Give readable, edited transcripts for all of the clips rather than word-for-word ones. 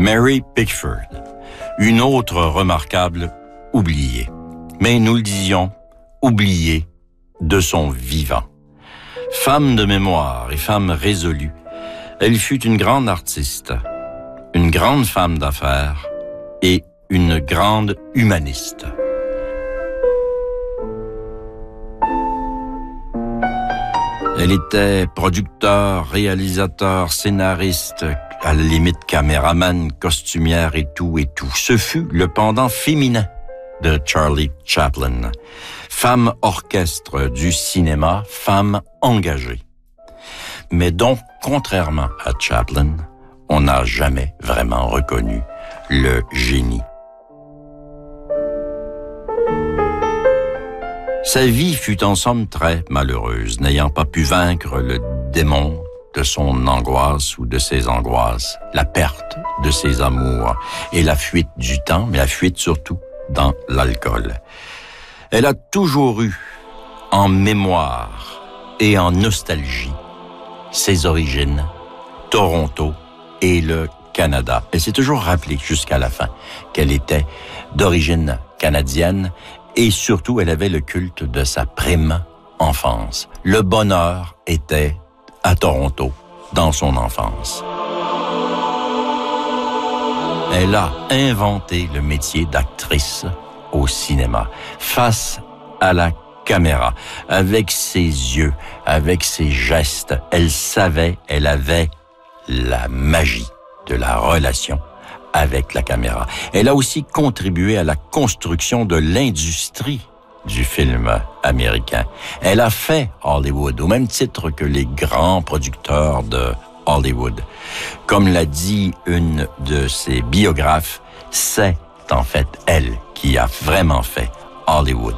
Mary Pickford, une autre remarquable oubliée. Mais nous le disions, oubliée de son vivant. Femme de mémoire et femme résolue, elle fut une grande artiste, une grande femme d'affaires et une grande humaniste. Elle était producteur, réalisateur, scénariste, à la limite caméraman, costumière et tout et tout. Ce fut le pendant féminin de Charlie Chaplin. Femme orchestre du cinéma, femme engagée. Mais donc, contrairement à Chaplin, on n'a jamais vraiment reconnu le génie. Sa vie fut en somme très malheureuse, n'ayant pas pu vaincre le démon de son angoisse ou de ses angoisses, la perte de ses amours et la fuite du temps, mais la fuite surtout dans l'alcool. Elle a toujours eu en mémoire et en nostalgie ses origines, Toronto et le Canada. Elle s'est toujours rappelée jusqu'à la fin qu'elle était d'origine canadienne et surtout elle avait le culte de sa prime enfance. Le bonheur était à Toronto dans son enfance. Elle a inventé le métier d'actrice au cinéma, face à la caméra, avec ses yeux, avec ses gestes. Elle savait, elle avait la magie de la relation avec la caméra. Elle a aussi contribué à la construction de l'industrie du film américain. Elle a fait Hollywood au même titre que les grands producteurs de Hollywood. Comme l'a dit une de ses biographes, c'est en fait elle qui a vraiment fait Hollywood.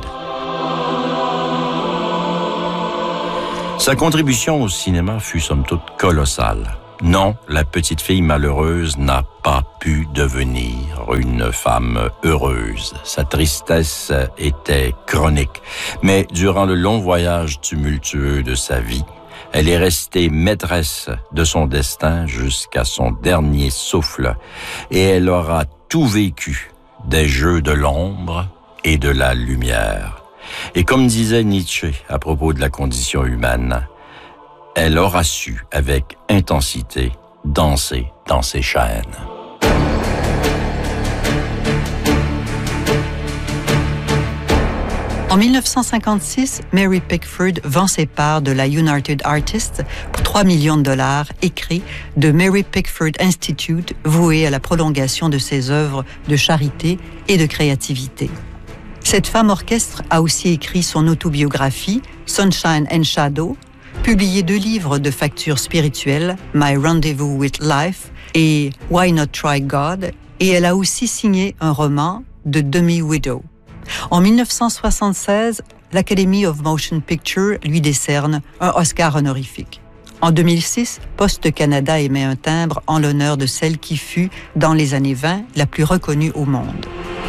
Sa contribution au cinéma fut somme toute colossale. Non, la petite fille malheureuse n'a pas pu devenir une femme heureuse. Sa tristesse était chronique. Mais durant le long voyage tumultueux de sa vie, elle est restée maîtresse de son destin jusqu'à son dernier souffle. Et elle aura tout vécu, des jeux de l'ombre et de la lumière. Et comme disait Nietzsche à propos de la condition humaine, elle aura su, avec intensité, danser dans ses chaînes. En 1956, Mary Pickford vend ses parts de la United Artists pour $3 millions, écrits de Mary Pickford Institute, voué à la prolongation de ses œuvres de charité et de créativité. Cette femme orchestre a aussi écrit son autobiographie, Sunshine and Shadow, publié 2 livres de facture spirituelle, My Rendezvous with Life et Why Not Try God, et elle a aussi signé un roman, The Demi-Widow. En 1976, l'Academy of Motion Picture lui décerne un Oscar honorifique. En 2006, Poste Canada émet un timbre en l'honneur de celle qui fut, dans les années 20, la plus reconnue au monde.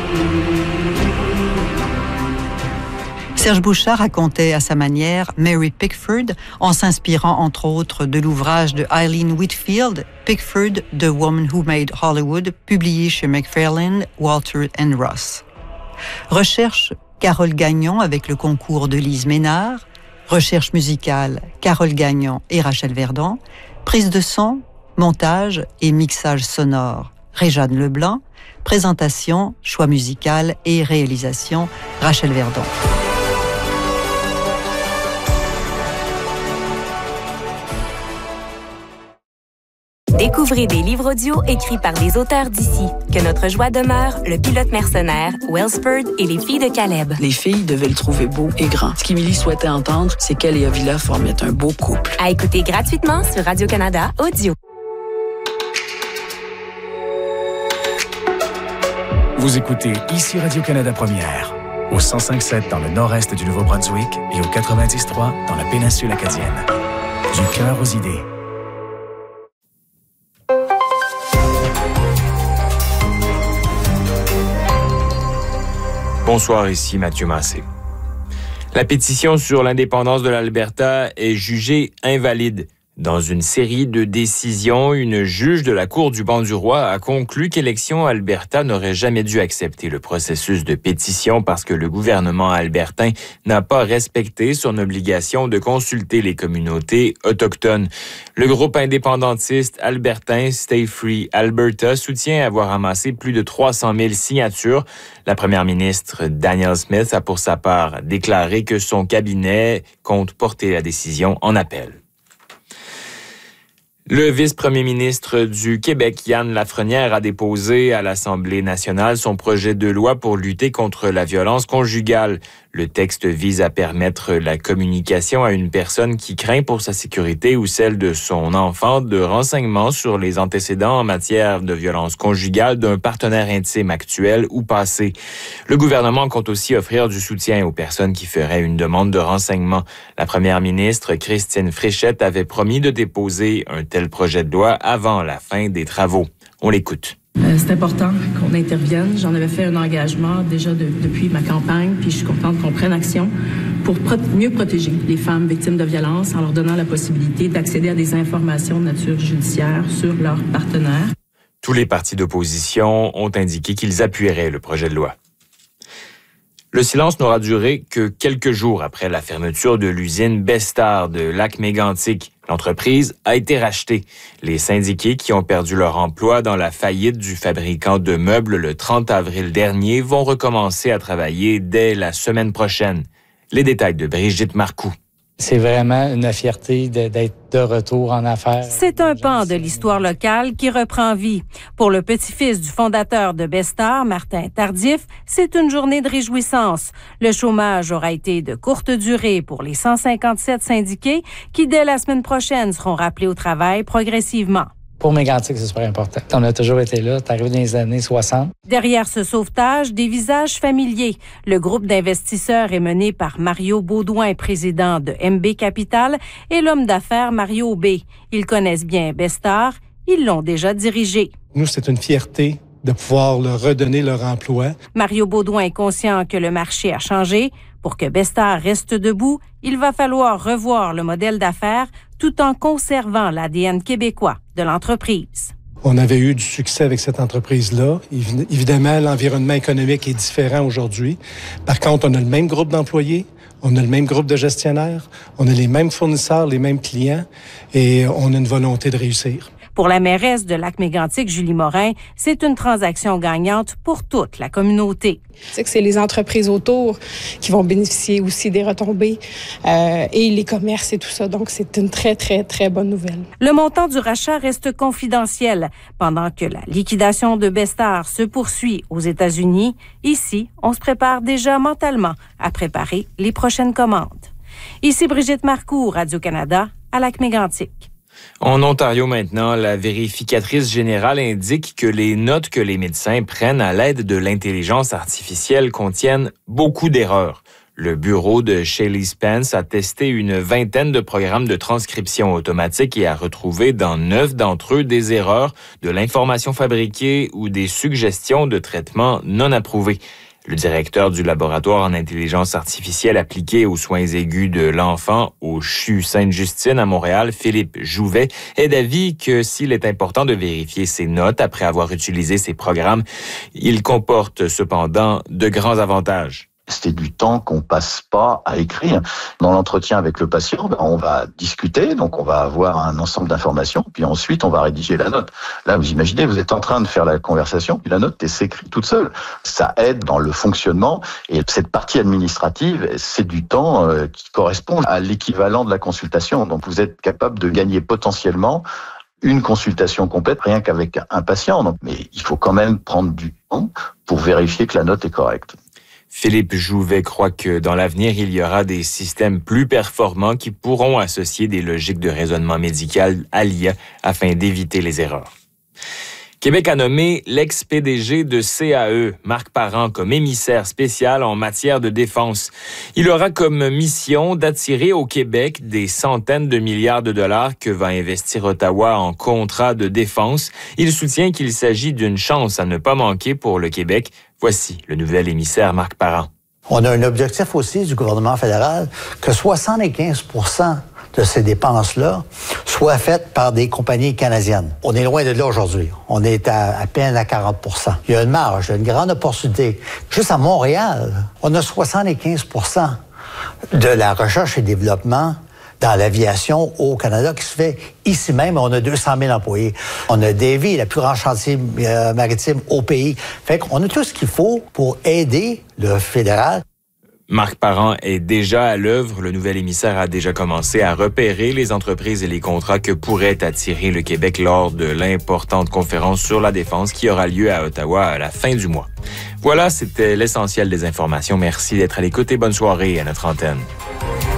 Serge Bouchard racontait à sa manière Mary Pickford en s'inspirant entre autres de l'ouvrage de Eileen Whitfield, Pickford, The Woman Who Made Hollywood, publié chez McFarlane, Walter & Ross. Recherche Carole Gagnon avec le concours de Lise Ménard. Recherche musicale Carole Gagnon et Rachel Verdon. Prise de son, montage et mixage sonore Réjeanne Leblanc. Présentation, choix musical et réalisation Rachel Verdon. Découvrez des livres audio écrits par des auteurs d'ici. Que notre joie demeure, Le Pilote mercenaire, Wellsford et Les filles de Caleb. Les filles devaient le trouver beau et grand. Ce qu'Émilie souhaitait entendre, c'est qu'elle et Avila formaient un beau couple. À écouter gratuitement sur Radio-Canada Audio. Vous écoutez ici Radio-Canada Première, au 105.7 dans le nord-est du Nouveau-Brunswick et au 90.3 dans la péninsule acadienne. Du cœur aux idées. Bonsoir, ici Mathieu Massé. La pétition sur l'indépendance de l'Alberta est jugée invalide Dans une série de décisions, une juge de la Cour du banc du roi a conclu qu'Élections Alberta n'aurait jamais dû accepter le processus de pétition parce que le gouvernement albertain n'a pas respecté son obligation de consulter les communautés autochtones. Le groupe indépendantiste albertain Stay Free Alberta soutient avoir amassé plus de 300 000 signatures. La première ministre Danielle Smith a pour sa part déclaré que son cabinet compte porter la décision en appel. Le vice-premier ministre du Québec, Yann Lafrenière, a déposé à l'Assemblée nationale son projet de loi pour lutter contre la violence conjugale. Le texte vise à permettre la communication à une personne qui craint pour sa sécurité ou celle de son enfant de renseignements sur les antécédents en matière de violence conjugale d'un partenaire intime actuel ou passé. Le gouvernement compte aussi offrir du soutien aux personnes qui feraient une demande de renseignement. La première ministre, Christine Fréchette, avait promis de déposer un tel projet de loi avant la fin des travaux. On l'écoute. C'est important qu'on intervienne. J'en avais fait un engagement déjà depuis ma campagne, puis je suis contente qu'on prenne action pour mieux protéger les femmes victimes de violences en leur donnant la possibilité d'accéder à des informations de nature judiciaire sur leurs partenaires. Tous les partis d'opposition ont indiqué qu'ils appuieraient le projet de loi. Le silence n'aura duré que quelques jours après la fermeture de l'usine Bestar de Lac-Mégantic. L'entreprise a été rachetée. Les syndiqués qui ont perdu leur emploi dans la faillite du fabricant de meubles le 30 avril dernier vont recommencer à travailler dès la semaine prochaine. Les détails de Brigitte Marcoux. C'est vraiment une fierté d'être de retour en affaires. C'est un pan de l'histoire locale qui reprend vie. Pour le petit-fils du fondateur de Bestar, Martin Tardif, c'est une journée de réjouissance. Le chômage aura été de courte durée pour les 157 syndiqués qui, dès la semaine prochaine, seront rappelés au travail progressivement. Pour Mégantic, c'est super important. On a toujours été là. C'est arrivé dans les années 60. Derrière ce sauvetage, des visages familiers. Le groupe d'investisseurs est mené par Mario Baudouin, président de MB Capital, et l'homme d'affaires Mario B. Ils connaissent bien Bestar. Ils l'ont déjà dirigé. Nous, c'est une fierté de pouvoir leur redonner leur emploi. Mario Baudouin est conscient que le marché a changé. Pour que Bestar reste debout, il va falloir revoir le modèle d'affaires tout en conservant l'ADN québécois de l'entreprise. On avait eu du succès avec cette entreprise-là. Évidemment, l'environnement économique est différent aujourd'hui. Par contre, on a le même groupe d'employés, on a le même groupe de gestionnaires, on a les mêmes fournisseurs, les mêmes clients et on a une volonté de réussir. Pour la mairesse de Lac-Mégantic, Julie Morin, c'est une transaction gagnante pour toute la communauté. C'est que c'est les entreprises autour qui vont bénéficier aussi des retombées et les commerces et tout ça. Donc, c'est une très, très, très bonne nouvelle. Le montant du rachat reste confidentiel. Pendant que la liquidation de Bestar se poursuit aux États-Unis, ici, on se prépare déjà mentalement à préparer les prochaines commandes. Ici Brigitte Marcoux, Radio-Canada, à Lac-Mégantic. En Ontario maintenant, la vérificatrice générale indique que les notes que les médecins prennent à l'aide de l'intelligence artificielle contiennent beaucoup d'erreurs. Le bureau de Shelley Spence a testé une vingtaine de programmes de transcription automatique et a retrouvé dans 9 d'entre eux des erreurs, de l'information fabriquée ou des suggestions de traitement non approuvés. Le directeur du laboratoire en intelligence artificielle appliquée aux soins aigus de l'enfant au CHU Sainte-Justine à Montréal, Philippe Jouvet, est d'avis que s'il est important de vérifier ses notes après avoir utilisé ces programmes, il comporte cependant de grands avantages. C'est du temps qu'on passe pas à écrire. Dans l'entretien avec le patient, on va discuter, donc on va avoir un ensemble d'informations, puis ensuite on va rédiger la note. Là, vous imaginez, vous êtes en train de faire la conversation, puis la note s'écrit toute seule. Ça aide dans le fonctionnement, et cette partie administrative, c'est du temps qui correspond à l'équivalent de la consultation. Donc vous êtes capable de gagner potentiellement une consultation complète rien qu'avec un patient. Donc, mais il faut quand même prendre du temps pour vérifier que la note est correcte. Philippe Jouvet croit que dans l'avenir, il y aura des systèmes plus performants qui pourront associer des logiques de raisonnement médical à l'IA afin d'éviter les erreurs. Québec a nommé l'ex-PDG de CAE, Marc Parent, comme émissaire spécial en matière de défense. Il aura comme mission d'attirer au Québec des centaines de milliards de dollars que va investir Ottawa en contrats de défense. Il soutient qu'il s'agit d'une chance à ne pas manquer pour le Québec. Voici le nouvel émissaire Marc Parent. On a un objectif aussi du gouvernement fédéral que 75% de ces dépenses-là soient faites par des compagnies canadiennes. On est loin de là aujourd'hui. On est à peine à 40 %. Il y a une marge, il y a une grande opportunité. Juste à Montréal, on a 75 % de la recherche et développement dans l'aviation au Canada qui se fait ici même. On a 200 000 employés. On a Davie, le plus grand chantier maritime au pays. Fait qu'on a tout ce qu'il faut pour aider le fédéral. Marc Parent est déjà à l'œuvre. Le nouvel émissaire a déjà commencé à repérer les entreprises et les contrats que pourrait attirer le Québec lors de l'importante conférence sur la défense qui aura lieu à Ottawa à la fin du mois. Voilà, c'était l'essentiel des informations. Merci d'être à l'écoute et bonne soirée à notre antenne.